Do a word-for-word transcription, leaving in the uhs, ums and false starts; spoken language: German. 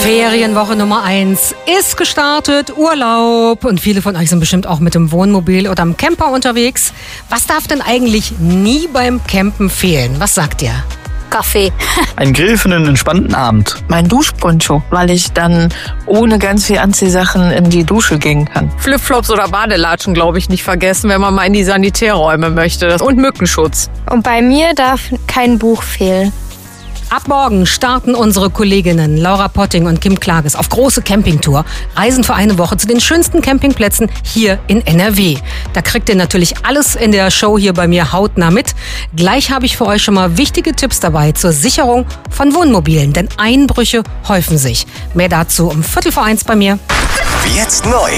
Ferienwoche Nummer eins ist gestartet, Urlaub, und viele von euch sind bestimmt auch mit dem Wohnmobil oder am Camper unterwegs. Was darf denn eigentlich nie beim Campen fehlen? Was sagt ihr? Kaffee. Ein Grill für einen entspannten Abend. Mein Duschponcho, weil ich dann ohne ganz viel Anziehsachen in die Dusche gehen kann. Flipflops oder Badelatschen, glaube ich, nicht vergessen, wenn man mal in die Sanitärräume möchte. Und Mückenschutz. Und bei mir darf kein Buch fehlen. Ab morgen starten unsere Kolleginnen Laura Potting und Kim Klages auf große Campingtour, reisen für eine Woche zu den schönsten Campingplätzen hier in N R W. Da kriegt ihr natürlich alles in der Show hier bei mir hautnah mit. Gleich habe ich für euch schon mal wichtige Tipps dabei zur Sicherung von Wohnmobilen, denn Einbrüche häufen sich. Mehr dazu um Viertel vor eins bei mir. Jetzt neu.